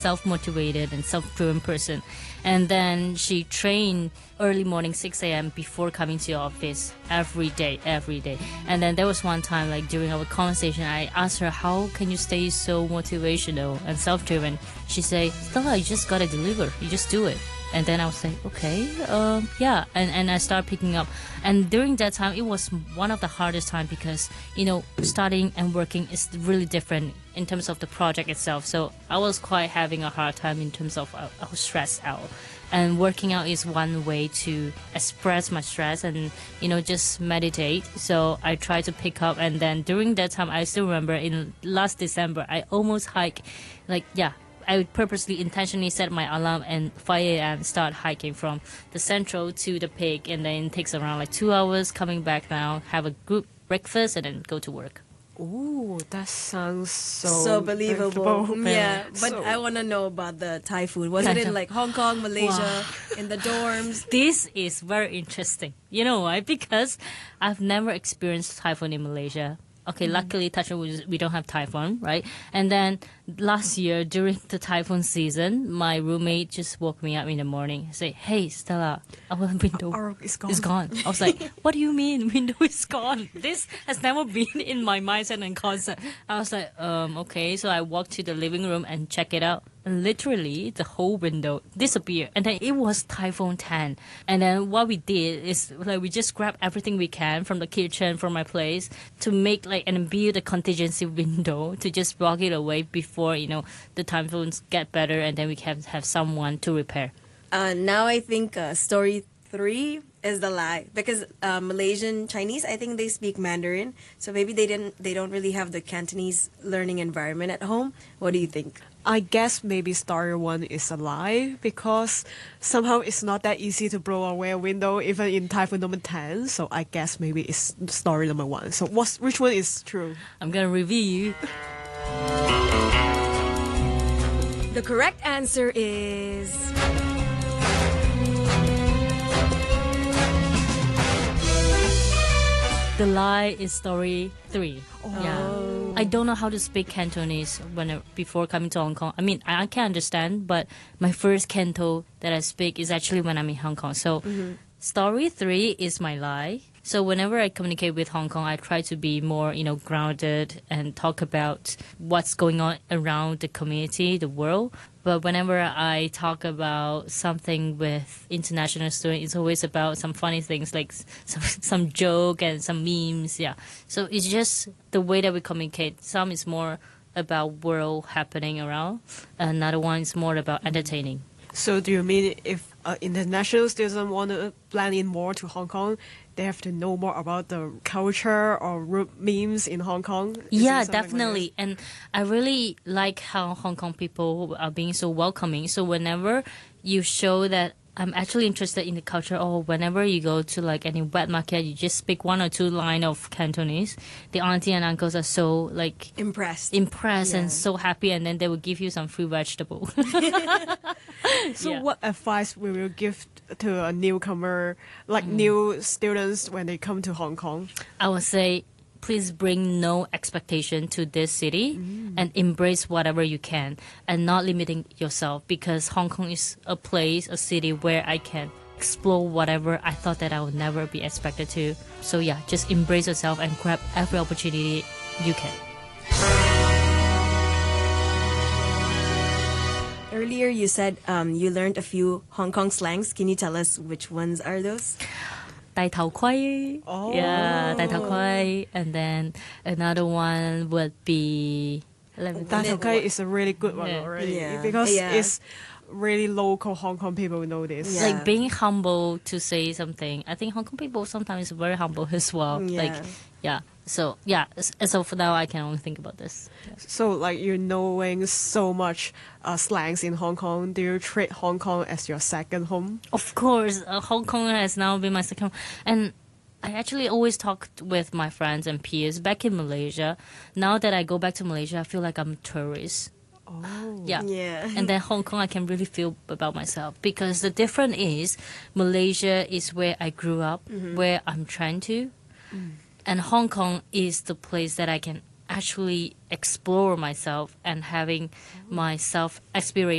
self-motivated and self-driven person. And then she trained early morning 6 a.m. before coming to the office every day. And then there was one time, like during our conversation, I asked her, how can you stay so motivational and self-driven? She said, Stella, you just gotta deliver. You just do it. And then I was like, okay, yeah. And I started picking up. And during that time, it was one of the hardest time because, starting and working is really different in terms of the project itself. So I was quite having a hard time in terms of I was stressed out. And working out is one way to express my stress and, just meditate. So I tried to pick up. And then during that time, I still remember in last December, I almost hiked, I purposely intentionally set my alarm and 5 a.m. start hiking from the central to the peak, and then it takes around 2 hours coming back now, have a good breakfast, and then go to work. Oh, that sounds so believable. Yeah, but I want to know about the typhoon. Was it in Hong Kong, Malaysia, in the dorms? This is very interesting. You know why? Because I've never experienced typhoon in Malaysia. Okay, luckily, we don't have typhoon, right? And then last year, during the typhoon season, my roommate just woke me up in the morning and say, hey, Stella, our window is gone. I was like, what do you mean window is gone? This has never been in my mindset and concept. I was like, okay. So I walked to the living room and check it out. And literally, the whole window disappeared. And then it was Typhoon 10. And then what we did is we just grabbed everything we can from the kitchen, from my place, to make and build a contingency window to just block it away before, the typhoons get better and then we can have someone to repair. Now I think story 3 is the lie, because Malaysian Chinese, I think they speak Mandarin, so maybe they don't really have the Cantonese learning environment at home. What do you think? I guess maybe story 1 is a lie, because somehow it's not that easy to blow away a window even in typhoon number 10. So I guess maybe it's story number 1. So which one is true? I'm gonna reveal you. The correct answer is the lie is story 3. Oh. Yeah. I don't know how to speak Cantonese before coming to Hong Kong. I mean, I can understand, but my first Canto that I speak is actually when I'm in Hong Kong. So story 3 is my lie. So whenever I communicate with Hong Kong, I try to be more, grounded and talk about what's going on around the community, the world. But whenever I talk about something with international students, it's always about some funny things, like some joke and some memes. Yeah. So it's just the way that we communicate. Some is more about world happening around. Another one is more about entertaining. So do you mean if international students want to plan in more to Hong Kong, they have to know more about the culture or memes in Hong Kong? Yeah, definitely. And I really like how Hong Kong people are being so welcoming. So whenever you show that I'm actually interested in the culture, or whenever you go to any wet market, you just speak 1 or 2 lines of Cantonese, the auntie and uncles are so impressed and so happy, and then they will give you some free vegetable. So what advice will you give to a newcomer, new students when they come to Hong Kong? I would say, please bring no expectation to this city and embrace whatever you can and not limiting yourself, because Hong Kong is a city where I can explore whatever I thought that I would never be expected to. So yeah, just embrace yourself and grab every opportunity you can. Earlier you said you learned a few Hong Kong slangs. Can you tell us which ones are those? 戴頭盔. Oh. Yeah, 戴頭盔. And then another one would be... 戴頭盔 is a really good one already. Because it's really local Hong Kong people know this. Yeah. Being humble to say something. I think Hong Kong people sometimes very humble as well. Yeah. So, yeah. So for now, I can only think about this. Yeah. So, you're knowing so much slangs in Hong Kong. Do you treat Hong Kong as your second home? Of course. Hong Kong has now been my second home. And I actually always talked with my friends and peers back in Malaysia. Now that I go back to Malaysia, I feel like I'm a tourist. Oh. Yeah. And then Hong Kong, I can really feel about myself. Because the difference is, Malaysia is where I grew up, where I'm trying to. And Hong Kong is the place that I can actually explore myself and having my self exploration